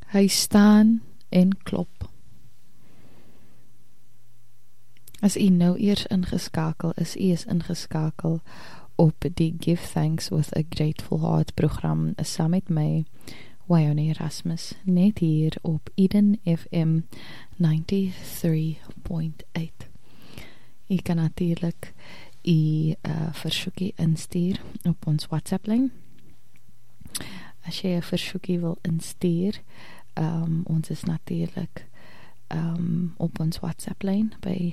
Hy staan en klop. As u nou eers ingeskakel is, u is ingeskakel op die Give Thanks with a Grateful Heart program, saam met my, Wyone Erasmus, net hier op Eden FM 93.8. U kan natuurlijk u versoekie instuur op ons WhatsApp-lyn. As jy 'n versoekie wil instuur, ons is natuurlijk op ons WhatsApp-lyn by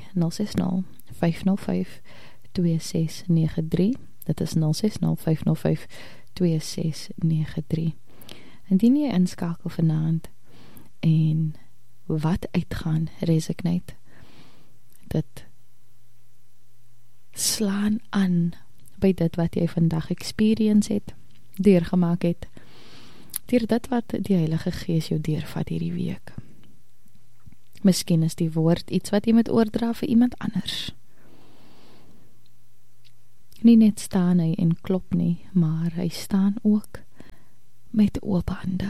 060-505-2693. Dit is 060-505-2693. Indien jy inskakel vanaand en wat uitgaan, Resonate, dit slaan aan by dit wat jy vandag experience het, deurgemaak het, deur dit wat die Heilige Gees jou deurvat hierdie week. Miskien is die woord iets wat jy moet oordra vir iemand anders. Nie net staan hy en klop nie, maar hy staan ook met oop hande.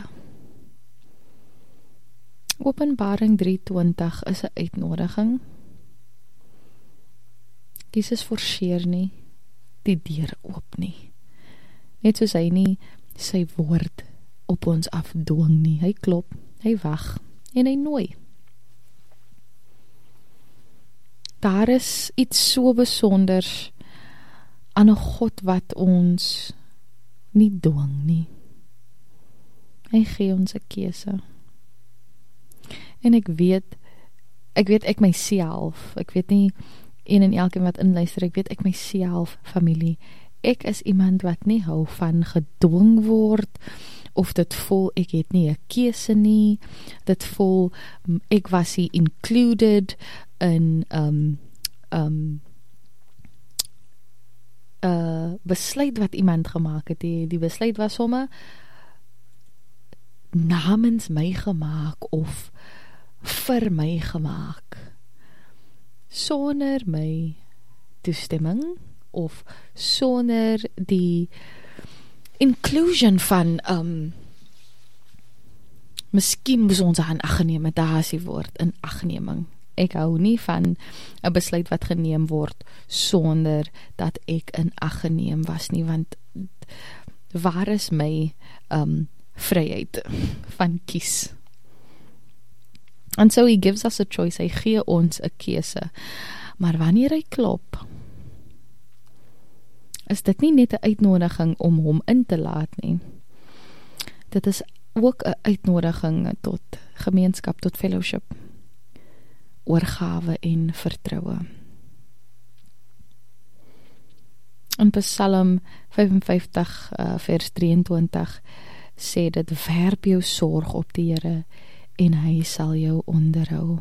Openbaring 3:20 is 'n uitnodiging. Jesus forceer nie die deur oop nie. Net soos hy nie sy woord op ons afdwing nie. Hy klop, hy wag en hy nooi. Daar is iets so besonders aan 'n God wat ons nie dwing nie. Hy gee ons 'n keuse. En ek weet ek myself, ek weet nie een en elkeen wat inluister, ek weet ek myself, familie, ek is iemand wat nie hou van gedwing word, of dit voel, ek het nie 'n keuse nie, dit voel, ek was hier included in besluit wat iemand gemaak het, die besluit was somme namens my gemaak, of vir my gemaak, sonder my toestemming, of sonder die inclusion van miskien moes ons aan agneem, met daar is die woord, in agneming. Ek hou nie van 'n besluit wat geneem word sonder dat ek in ag geneem was nie, want waar is my vryheid van kies? And so he gives us a choice, hy gee ons 'n keuse. Maar wanneer hy klop, is dit nie net 'n uitnodiging om hom in te laat nie. Dit is ook 'n uitnodiging tot gemeenskap, tot fellowship, oorgawe en vertroue. In Psalm 55 vers 23 sê dit, werp jou sorg op die Here en hy sal jou onderhou.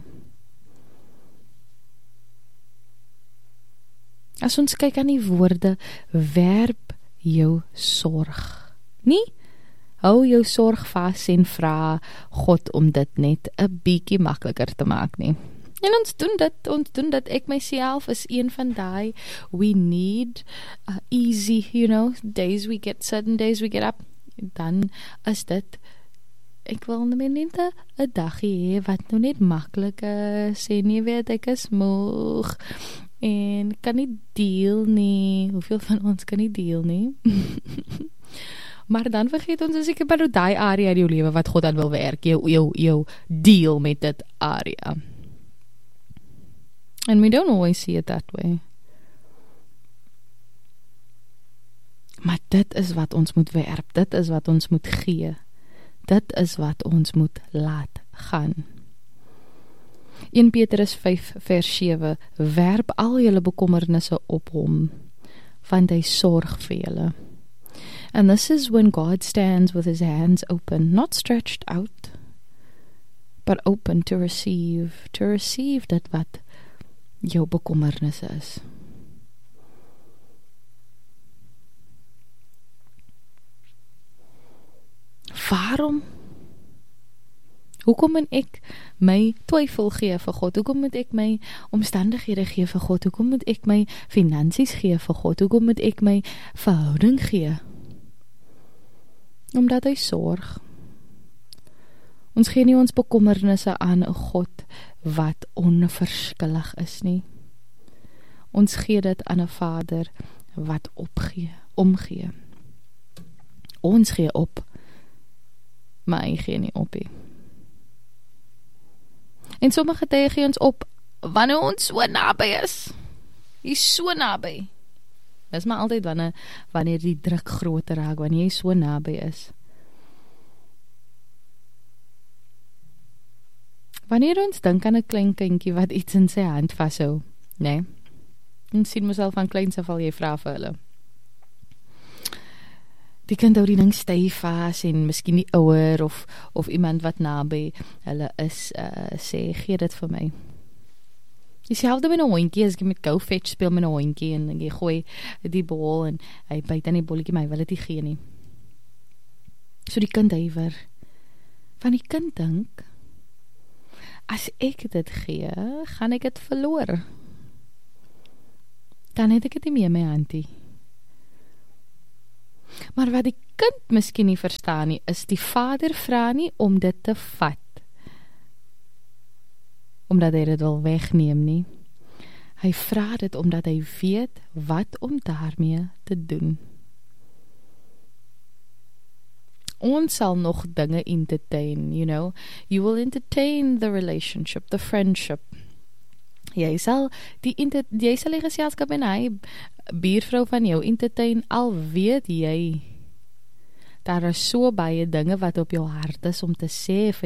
As ons kyk aan die woorde, werp jou sorg. Nie, hou jou sorg vas en vra God om dit net 'n bietjie makliker te maak nie. En ons doen dit, ek myself is een van die, we need easy, days we get, certain days we get up, dan is dit, ek wil net 'n dagie hê, wat nou net maklik is, en jy weet, ek is moeg, en kan nie deel nie, hoeveel van ons kan nie deel nie, maar dan vergeet ons, as ek by die area in jou lewe, wat God dan wil werk, jou deal met dit area. And we don't always see it that way. Maar dit is wat ons moet werp, dit is wat ons moet gee, dit is wat ons moet laat gaan. 1 Petrus 5 vers 7, werp al julle bekommernisse op hom, want hy sorg vir julle. And this is when God stands with his hands open, not stretched out, but open to receive dit wat jou bekommernisse is. Waarom? Hoekom moet ek my twyfel gee vir God? Hoekom moet ek my omstandighede gee vir God? Hoekom moet ek my finansies gee vir God? Hoekom moet ek my verhouding gee? Omdat hy sorg. Ons gee nie ons bekommernisse aan 'n God wat onverskillig is nie. Ons gee dit aan 'n Vader wat omgee. Ons gee op, maar hy gee nie op nie. En sommige tye gee ons op, wanneer ons so naby is. Jy is so naby. Dis maar altyd wanneer die druk groter raak, wanneer jy so naby is. Wanneer ons dink aan 'n klein kindjie wat iets in sy hand vashou, nee, ons sien myself van kleins af al jy vra vir hulle. Die kind hou die ding styf vas en miskien die ouer of iemand wat naby hulle is, sê, gee dit vir my. Dieselfde met 'n hondjie, as ek met go fetch speel met 'n hondjie en jy gooi die bal en hy byt aan die bolletjie, maar hy wil dit nie gee nie. So die kind huiwer. Van die kind dink, as ek dit gee, gaan ek dit verloor. Dan het ek dit nie meer in my handie. Maar wat die kind miskien nie verstaan nie, is die Vader vra nie om dit te vat, omdat hy dit wil wegneem nie. Hy vra dit omdat hy weet wat om daarmee te doen. Ons sal nog dinge entertain, you will entertain the relationship, the friendship. Jy sal die geselskap en hy buurvrou van jou entertain, al weet jy, daar is so baie dinge wat op jou hart is om te sê vir